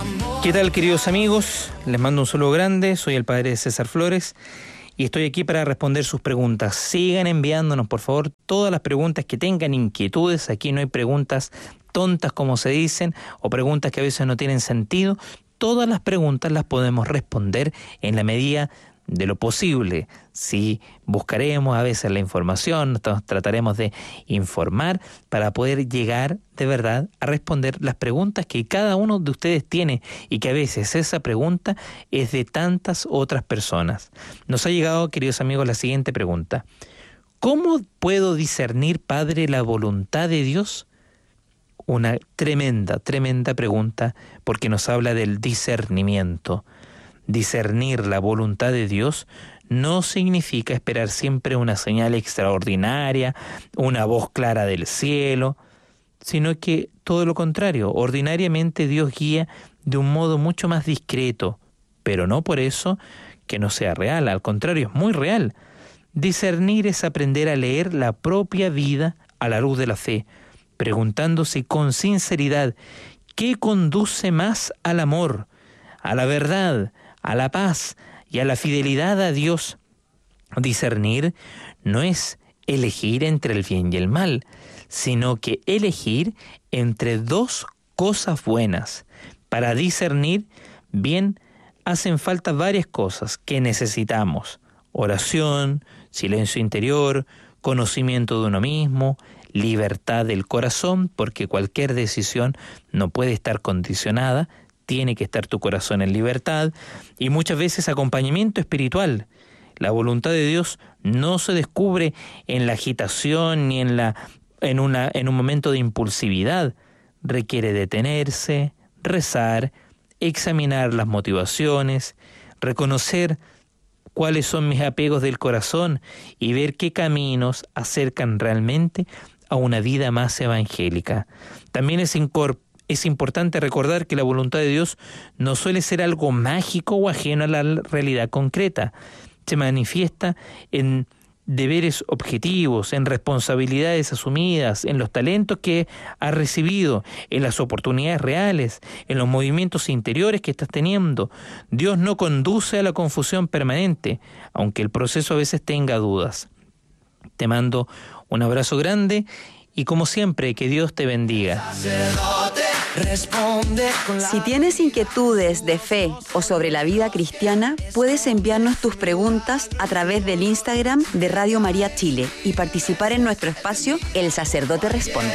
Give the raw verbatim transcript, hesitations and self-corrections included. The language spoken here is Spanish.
¿Qué tal, queridos amigos? Les mando un saludo grande, soy el padre César Flores y estoy aquí para responder sus preguntas. Sigan enviándonos, por favor, todas las preguntas que tengan inquietudes. Aquí no hay preguntas tontas, como se dicen, o preguntas que a veces no tienen sentido. Todas las preguntas las podemos responder en la medida de lo posible. Sí, buscaremos a veces la información, trataremos de informar para poder llegar de verdad a responder las preguntas que cada uno de ustedes tiene y que a veces esa pregunta es de tantas otras personas. Nos ha llegado, queridos amigos, la siguiente pregunta. ¿Cómo puedo discernir, Padre, la voluntad de Dios? Una tremenda, tremenda pregunta porque nos habla del discernimiento. Discernir la voluntad de Dios no significa esperar siempre una señal extraordinaria, una voz clara del cielo, sino que todo lo contrario. Ordinariamente Dios guía de un modo mucho más discreto, pero no por eso que no sea real, al contrario, es muy real. Discernir es aprender a leer la propia vida a la luz de la fe, preguntándose con sinceridad qué conduce más al amor, a la verdad, a la paz y a la fidelidad a Dios. Discernir no es elegir entre el bien y el mal, sino que elegir entre dos cosas buenas. Para discernir bien hacen falta varias cosas que necesitamos: oración, silencio interior, conocimiento de uno mismo, libertad del corazón, porque cualquier decisión no puede estar condicionada, tiene que estar tu corazón en libertad, y muchas veces acompañamiento espiritual. La voluntad de Dios no se descubre en la agitación ni en, la, en, una, en un momento de impulsividad. Requiere detenerse, rezar, examinar las motivaciones, reconocer cuáles son mis apegos del corazón y ver qué caminos acercan realmente a una vida más evangélica. También es, incor- es importante recordar que la voluntad de Dios no suele ser algo mágico o ajeno a la realidad concreta. Se manifiesta en deberes objetivos, en responsabilidades asumidas, en los talentos que has recibido, en las oportunidades reales, en los movimientos interiores que estás teniendo. Dios no conduce a la confusión permanente, aunque el proceso a veces tenga dudas. Te mando un abrazo grande y, como siempre, que Dios te bendiga. Si tienes inquietudes de fe o sobre la vida cristiana, puedes enviarnos tus preguntas a través del Instagram de Radio María Chile y participar en nuestro espacio El Sacerdote Responde.